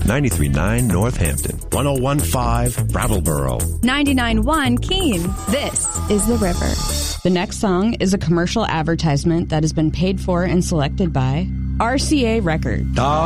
93.9 Northampton. 101.5 Brattleboro. 99.1 Keene. This is The River. The next song is a commercial advertisement that has been paid for and selected by RCA Records.